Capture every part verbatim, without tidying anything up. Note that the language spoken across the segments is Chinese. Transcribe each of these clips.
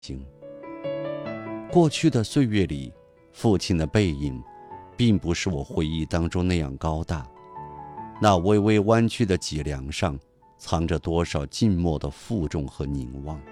行。过去的岁月里，父亲的背影并不是我回忆当中那样高大，那微微弯曲的脊梁上藏着多少静默的负重和凝望。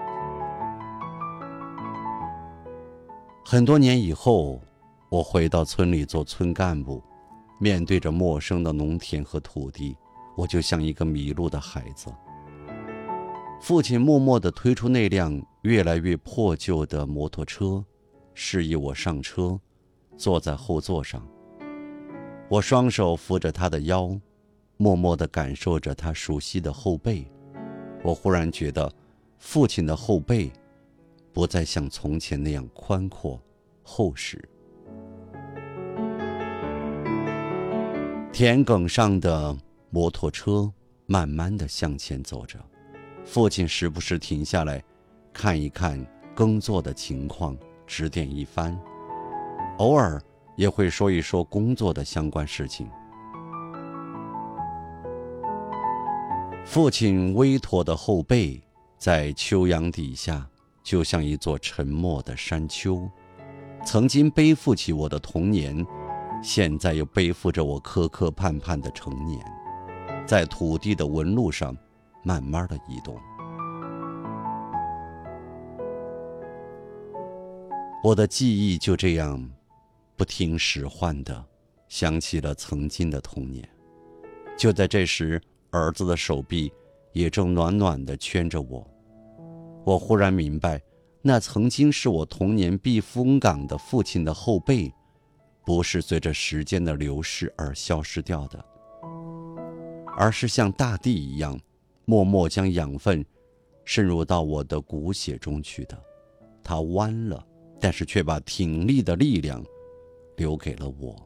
很多年以后，我回到村里做村干部，面对着陌生的农田和土地，我就像一个迷路的孩子。父亲默默地推出那辆越来越破旧的摩托车，示意我上车，坐在后座上。我双手扶着他的腰，默默地感受着他熟悉的后背。我忽然觉得，父亲的后背不再像从前那样宽阔厚实。田埂上的摩托车慢慢地向前走着，父亲时不时停下来看一看耕作的情况，指点一番，偶尔也会说一说工作的相关事情。父亲微驼的后背在秋阳底下就像一座沉默的山丘，曾经背负起我的童年，现在又背负着我磕磕绊绊的成年，在土地的纹路上慢慢的移动。我的记忆就这样不听使唤地想起了曾经的童年。就在这时，儿子的手臂也正暖暖地圈着我。我忽然明白，那曾经是我童年避风港的父亲的后背，不是随着时间的流逝而消失掉的，而是像大地一样，默默将养分渗入到我的骨血中去的。它弯了，但是却把挺立的力量留给了我。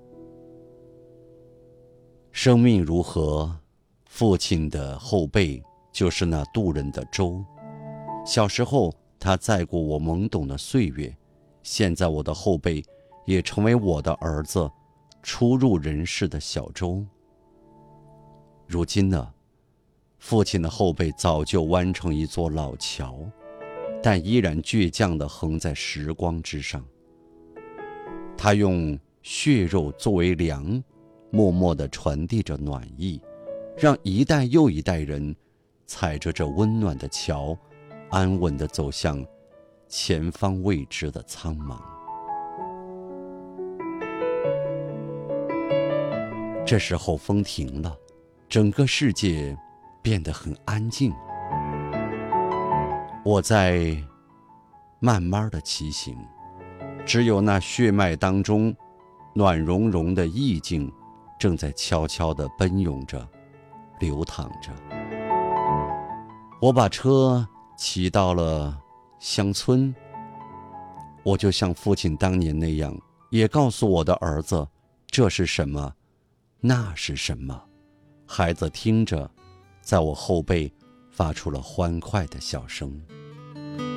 生命如河，父亲的后背就是那渡人的舟。小时候他载过我懵懂的岁月，现在我的后背也成为我的儿子初入人世的小舟。如今呢，父亲的后背早就弯成一座老桥，但依然倔强地横在时光之上。他用血肉作为粮，默默地传递着暖意，让一代又一代人踩着这温暖的桥，安稳地走向前方未知的苍茫。这时候风停了，整个世界变得很安静。我在慢慢地骑行，只有那血脉当中暖融融的意境正在悄悄地奔涌着，流淌着。我把车骑到了乡村，我就像父亲当年那样，也告诉我的儿子，这是什么，那是什么。孩子听着，在我后背发出了欢快的笑声。